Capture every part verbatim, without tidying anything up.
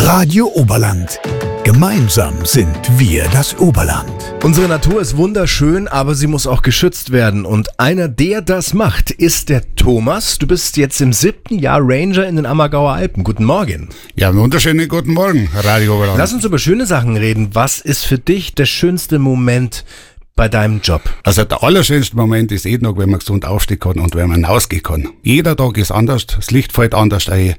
Radio Oberland. Gemeinsam sind wir das Oberland. Unsere Natur ist wunderschön, aber sie muss auch geschützt werden. Und einer, der das macht, ist der Thomas. Du bist jetzt im siebten Jahr Ranger in den Ammergauer Alpen. Guten Morgen. Ja, einen wunderschönen guten Morgen, Radio Oberland. Lass uns über schöne Sachen reden. Was ist für dich der schönste Moment bei deinem Job? Also der allerschönste Moment ist jeden Tag, wenn man gesund aufstehen kann und wenn man rausgehen kann. Jeder Tag ist anders, das Licht fällt anders ein,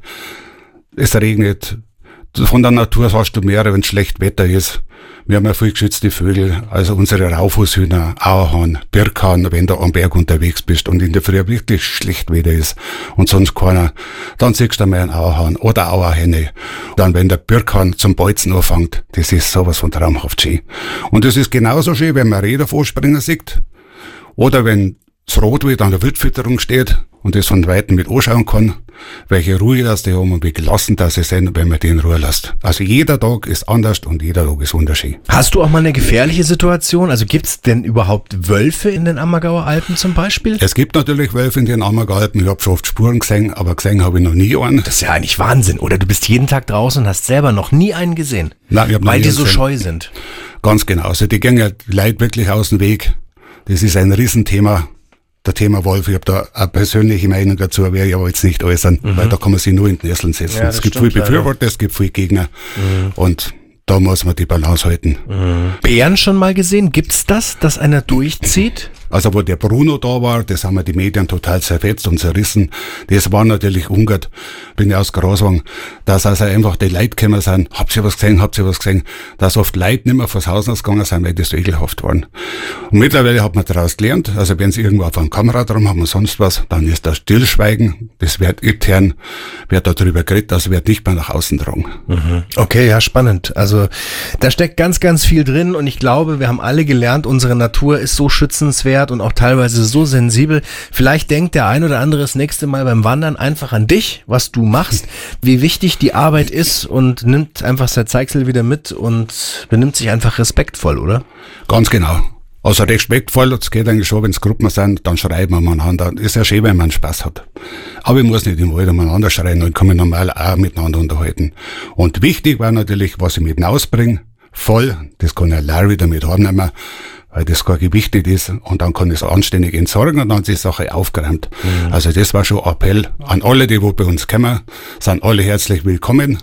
es regnet. Von der Natur hast du mehr, wenn es schlecht Wetter ist. Wir haben ja viel geschützte Vögel, also unsere Raufußhühner, Auerhahn, Birkhahn, wenn du am Berg unterwegs bist und in der Früh wirklich schlecht Wetter ist und sonst keiner, dann siehst du mal einen Auerhahn oder Auerhenne. Dann, wenn der Birkhahn zum Bolzen anfängt, das ist sowas von traumhaft schön. Und es ist genauso schön, wenn man Räder vorspringen sieht oder wenn das Rotwild an der Wildfütterung steht und das von Weitem mit anschauen kann, welche Ruhe das die haben und wie gelassen das sie sind, wenn man die in Ruhe lässt. Also jeder Tag ist anders und jeder Tag ist wunderschön. Hast du auch mal eine gefährliche Situation? Also gibt es denn überhaupt Wölfe in den Ammergauer Alpen zum Beispiel? Es gibt natürlich Wölfe in den Ammergauer Alpen. Ich habe schon oft Spuren gesehen, aber gesehen habe ich noch nie einen. Das ist ja eigentlich Wahnsinn. Oder du bist jeden Tag draußen und hast selber noch nie einen gesehen? Nein, ich hab noch Weil nie die einen so gesehen. scheu sind. Ganz genau. Also die gehen ja Leute wirklich aus dem Weg. Das ist ein Riesenthema. Der Thema Wolf, ich habe da eine persönliche Meinung dazu, werde ich aber jetzt nicht äußern, mhm. weil da kann man sich nur in den Nesseln setzen. Ja, es gibt viele Befürworter, es gibt viele Gegner mhm. und da muss man die Balance halten. Mhm. Bären schon mal gesehen? Gibt's das, dass einer durchzieht? Also wo der Bruno da war, das haben wir die Medien total zerfetzt und zerrissen. Das war natürlich ungut, bin ich aus Graswang, dass also einfach die Leute gekommen sind, habt ihr was gesehen, habt ihr was gesehen, dass oft Leute nicht mehr vors Haus ausgegangen sind, weil das so ekelhaft waren. Und mittlerweile hat man daraus gelernt, also wenn sie irgendwo auf einem Kameradraum haben und sonst was, dann ist das Stillschweigen, das wird intern, wird darüber geredet, das wird nicht mehr nach außen tragen. Mhm. Okay, ja, spannend. Also da steckt ganz, ganz viel drin und ich glaube, wir haben alle gelernt, unsere Natur ist so schützenswert und auch teilweise so sensibel. Vielleicht denkt der ein oder andere das nächste Mal beim Wandern einfach an dich, was du machst, wie wichtig die Arbeit ist und nimmt einfach sein Zeichsel wieder mit und benimmt sich einfach respektvoll, oder? Ganz genau. Also respektvoll, das geht eigentlich schon, wenn es Gruppen sind, dann schreiben wir miteinander. Ist ja schön, wenn man Spaß hat. Aber ich muss nicht im Wald umeinander schreien und kann mich normal auch miteinander unterhalten. Und wichtig war natürlich, was ich mit hinausbringe, voll, das kann ich allein wieder mit heimnehmen, weil das kein Gewicht nicht ist und dann kann ich es anständig entsorgen und dann ist die Sache aufgeräumt. Mhm. Also das war schon ein Appell an alle, die wo bei uns kommen, sind alle herzlich willkommen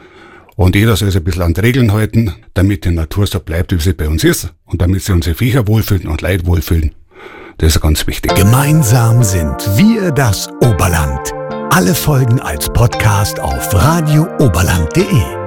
und jeder soll sich ein bisschen an die Regeln halten, damit die Natur so bleibt, wie sie bei uns ist und damit sie unsere Viecher wohlfühlen und Leute wohlfühlen. Das ist ganz wichtig. Gemeinsam sind wir das Oberland. Alle Folgen als Podcast auf radio oberland punkt de.